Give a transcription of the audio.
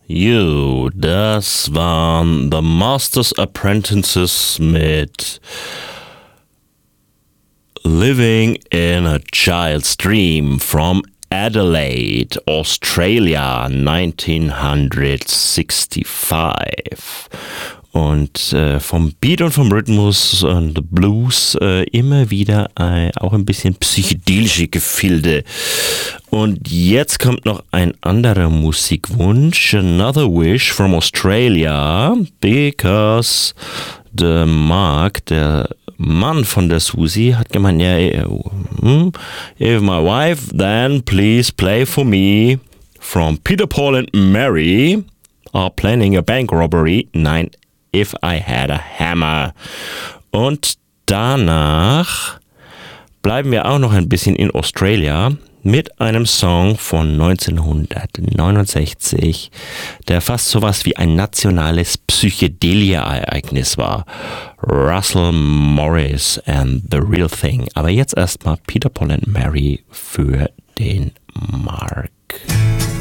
You, das waren The Master's Apprentices mit Living in a Child's Dream from Adelaide, Australia, 1965. Und vom Beat und vom Rhythmus und Blues immer wieder auch ein bisschen psychedelische Gefilde. Und jetzt kommt noch ein anderer Musikwunsch, Another Wish from Australia, because der Mark, der Mann von der Susi, hat gemeint, ja, if my wife, then please play for me from Peter, Paul and Mary are planning a bank robbery. Nein, If I Had a Hammer. Und danach bleiben wir auch noch ein bisschen in Australia mit einem Song von 1969, der fast sowas wie ein nationales Psychedelia-Ereignis war. Russell Morris and The Real Thing. Aber jetzt erstmal Peter, Paul and Mary für den Mark.